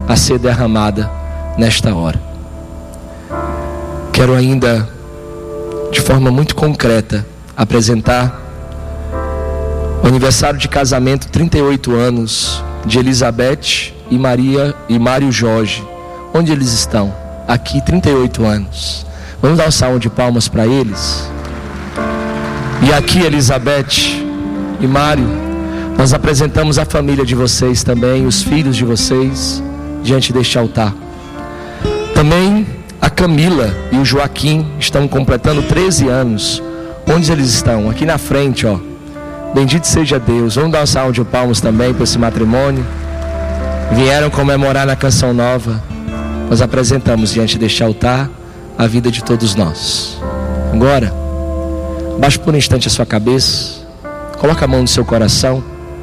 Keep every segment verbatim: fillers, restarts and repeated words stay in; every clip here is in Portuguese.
a ser derramada nesta hora. Quero ainda, de forma muito concreta, apresentar o aniversário de casamento, trinta e oito anos, de Elizabeth e Maria e Mário Jorge. Onde eles estão? Aqui, trinta e oito anos. Vamos dar um salve de palmas para eles. E aqui, Elizabeth e Mário, nós apresentamos a família de vocês também, os filhos de vocês, diante deste altar. Também a Camila e o Joaquim estão completando treze anos. Onde eles estão? Aqui na frente, ó. Bendito seja Deus. Vamos dar um salve de palmas também para esse matrimônio. Vieram comemorar na Canção Nova. Nós apresentamos diante deste altar a vida de todos nós. Agora, baixe por um instante a sua cabeça. Coloque a mão no seu coração.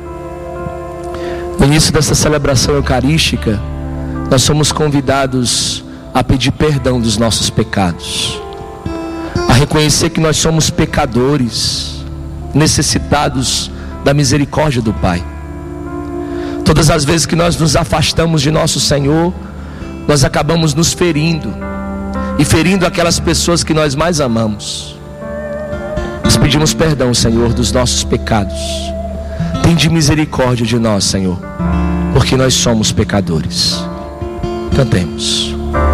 No início dessa celebração eucarística, nós somos convidados a pedir perdão dos nossos pecados, a reconhecer que nós somos pecadores, necessitados da misericórdia do Pai. Todas as vezes que nós nos afastamos de nosso Senhor, nós acabamos nos ferindo e ferindo aquelas pessoas que nós mais amamos. Nós pedimos perdão, Senhor, dos nossos pecados. Tende misericórdia de nós, Senhor, porque nós somos pecadores. Cantemos.